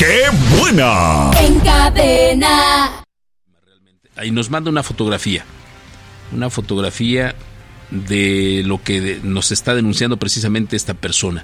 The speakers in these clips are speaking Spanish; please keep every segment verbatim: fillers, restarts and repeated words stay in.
¡Qué buena! En Cadena. Ahí nos manda una fotografía, una fotografía de lo que de, nos está denunciando precisamente esta persona.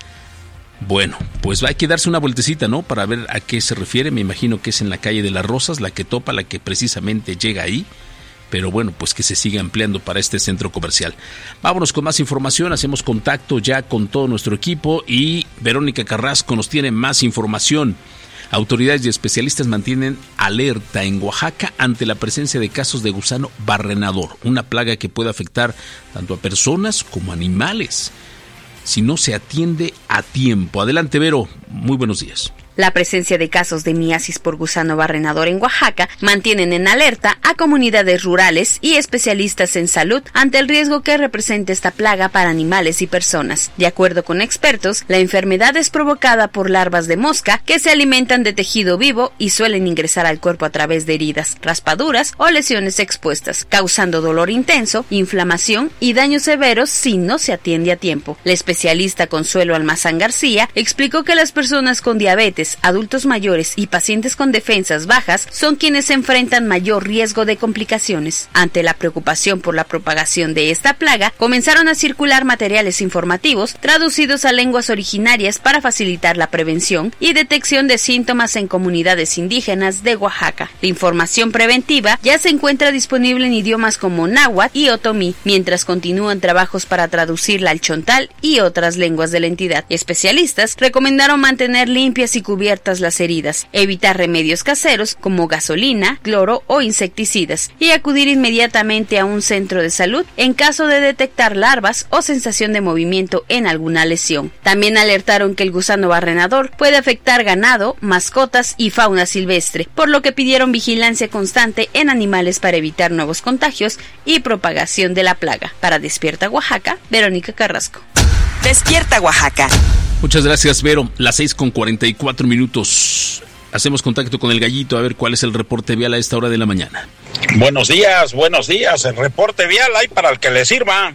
Bueno, pues hay que darse una vueltecita, ¿no? Para ver a qué se refiere. Me imagino que es en la calle de las Rosas, la que topa, la que precisamente llega ahí. Pero bueno, pues que se siga ampliando para este centro comercial. Vámonos con más información, hacemos contacto ya con todo nuestro equipo y Verónica Carrasco nos tiene más información. Autoridades y especialistas mantienen alerta en Oaxaca ante la presencia de casos de gusano barrenador, una plaga que puede afectar tanto a personas como a animales si no se atiende a tiempo. Adelante, Vero, muy buenos días. La presencia de casos de miasis por gusano barrenador en Oaxaca mantienen en alerta a comunidades rurales y especialistas en salud ante el riesgo que representa esta plaga para animales y personas. De acuerdo con expertos, la enfermedad es provocada por larvas de mosca que se alimentan de tejido vivo y suelen ingresar al cuerpo a través de heridas, raspaduras o lesiones expuestas, causando dolor intenso, inflamación y daños severos si no se atiende a tiempo. La especialista Consuelo Almazán García explicó que las personas con diabetes, adultos mayores y pacientes con defensas bajas son quienes enfrentan mayor riesgo de complicaciones. Ante la preocupación por la propagación de esta plaga, comenzaron a circular materiales informativos traducidos a lenguas originarias para facilitar la prevención y detección de síntomas en comunidades indígenas de Oaxaca. La información preventiva ya se encuentra disponible en idiomas como náhuatl y otomí, mientras continúan trabajos para traducirla al chontal y otras lenguas de la entidad. Especialistas recomendaron mantener limpias y cubiertas las heridas, evitar remedios caseros como gasolina, cloro o insecticidas y acudir inmediatamente a un centro de salud en caso de detectar larvas o sensación de movimiento en alguna lesión. También alertaron que el gusano barrenador puede afectar ganado, mascotas y fauna silvestre, por lo que pidieron vigilancia constante en animales para evitar nuevos contagios y propagación de la plaga. Para Despierta Oaxaca, Verónica Carrasco. Despierta Oaxaca. Muchas gracias, Vero. Las seis con cuarenta y cuatro minutos. Hacemos contacto con el Gallito a ver cuál es el reporte vial a esta hora de la mañana. Buenos días, buenos días. El reporte vial hay para el que le sirva.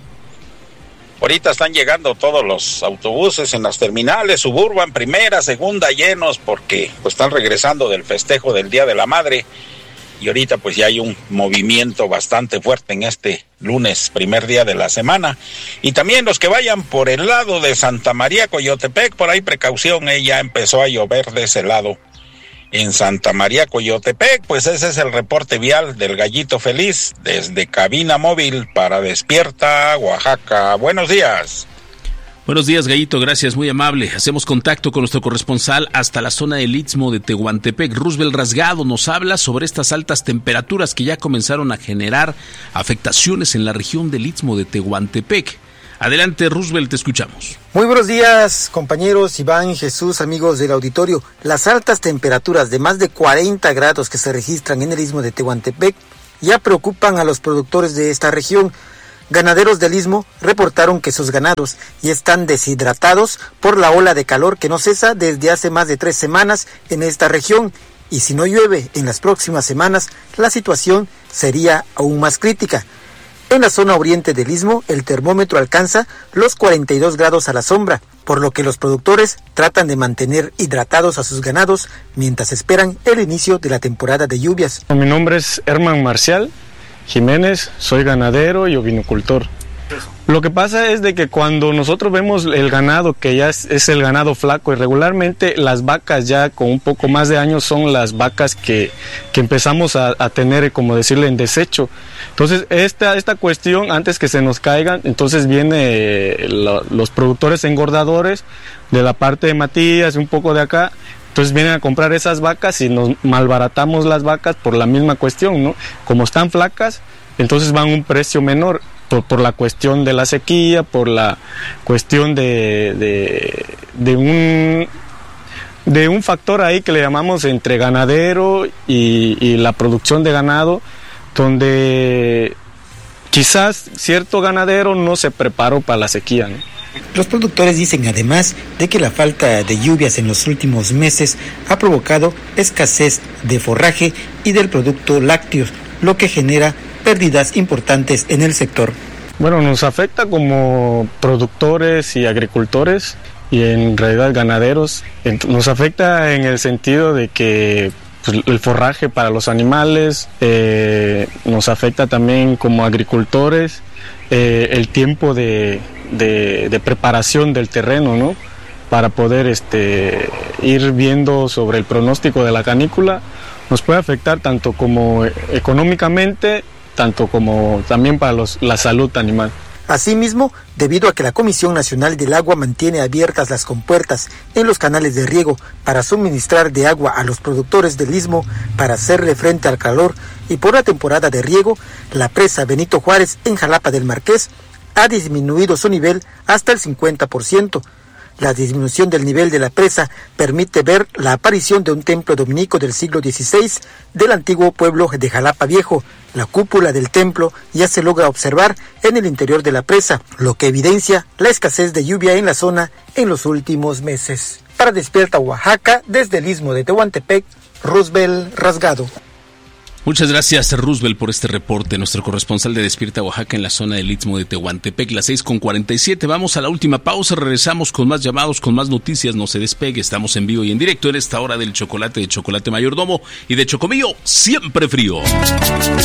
Ahorita están llegando todos los autobuses en las terminales, Suburban, primera, segunda, llenos porque pues están regresando del festejo del Día de la Madre. Y ahorita pues ya hay un movimiento bastante fuerte en este lunes, primer día de la semana. Y también los que vayan por el lado de Santa María, Coyotepec, por ahí precaución, eh, ya empezó a llover de ese lado. En Santa María, Coyotepec, pues ese es el reporte vial del Gallito Feliz, desde cabina móvil para Despierta Oaxaca. Buenos días. Buenos días, Gallito, gracias, muy amable. Hacemos contacto con nuestro corresponsal hasta la zona del Istmo de Tehuantepec. Roosevelt Rasgado nos habla sobre estas altas temperaturas que ya comenzaron a generar afectaciones en la región del Istmo de Tehuantepec. Adelante, Roosevelt, te escuchamos. Muy buenos días, compañeros, Iván, Jesús, amigos del auditorio. Las altas temperaturas de más de cuarenta grados que se registran en el Istmo de Tehuantepec ya preocupan a los productores de esta región. Ganaderos del Istmo reportaron que sus ganados ya están deshidratados por la ola de calor que no cesa desde hace más de tres semanas en esta región, y si no llueve en las próximas semanas, la situación sería aún más crítica. En la zona oriente del Istmo, el termómetro alcanza los cuarenta y dos grados a la sombra, por lo que los productores tratan de mantener hidratados a sus ganados mientras esperan el inicio de la temporada de lluvias. Mi nombre es Herman Marcial Jiménez, soy ganadero y ovinocultor. Lo que pasa es de que cuando nosotros vemos el ganado, que ya es, es el ganado flaco, y regularmente las vacas ya con un poco más de años son las vacas que, que empezamos a, a tener, como decirle, en desecho. Entonces esta, esta cuestión, antes que se nos caigan, entonces viene la, los productores engordadores de la parte de Matías, un poco de acá. Entonces vienen a comprar esas vacas y nos malbaratamos las vacas por la misma cuestión, ¿no? Como están flacas, entonces van a un precio menor por, por la cuestión de la sequía, por la cuestión de, de, de, un, de un factor ahí que le llamamos entre ganadero y, y la producción de ganado, donde quizás cierto ganadero no se preparó para la sequía, ¿no? Los productores dicen además de que la falta de lluvias en los últimos meses ha provocado escasez de forraje y del producto lácteo, lo que genera pérdidas importantes en el sector. Bueno, nos afecta como productores y agricultores y en realidad ganaderos. Nos afecta en el sentido de que pues, el forraje para los animales, eh, nos afecta también como agricultores, eh, el tiempo de, de, de preparación del terreno, ¿no? Para poder este, ir viendo sobre el pronóstico de la canícula, nos puede afectar tanto como económicamente, tanto como también para los, la salud animal. Asimismo, debido a que la Comisión Nacional del Agua mantiene abiertas las compuertas en los canales de riego para suministrar de agua a los productores del istmo para hacerle frente al calor y por la temporada de riego, la presa Benito Juárez en Jalapa del Marqués ha disminuido su nivel hasta el cincuenta por ciento. La disminución del nivel de la presa permite ver la aparición de un templo dominico del siglo dieciséis del antiguo pueblo de Jalapa Viejo. La cúpula del templo ya se logra observar en el interior de la presa, lo que evidencia la escasez de lluvia en la zona en los últimos meses. Para Despierta Oaxaca, desde el istmo de Tehuantepec, Roosevelt Rasgado. Muchas gracias, Roosevelt, por este reporte. Nuestro corresponsal de Despierta Oaxaca en la zona del Istmo de Tehuantepec, las seis con cuarenta y siete. Vamos a la última pausa, regresamos con más llamados, con más noticias. No se despegue, estamos en vivo y en directo en esta hora del chocolate de Chocolate Mayordomo y de Chocomillo, siempre frío.